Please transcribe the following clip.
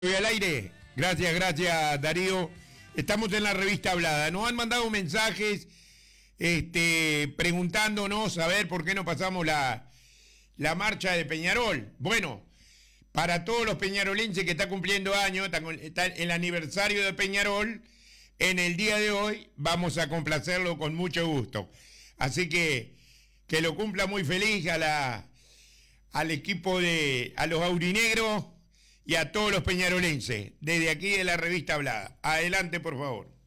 Voy al aire. Gracias, Darío. Estamos en la revista Hablada. Nos han mandado mensajes preguntándonos a ver por qué no pasamos la marcha de Peñarol. Bueno, para todos los peñarolenses que está cumpliendo años, está el aniversario de Peñarol, en el día de hoy vamos a complacerlo con mucho gusto. Así que lo cumpla muy feliz al equipo a los aurinegros y a todos los peñarolenses, desde aquí de la revista Hablada. Adelante, por favor.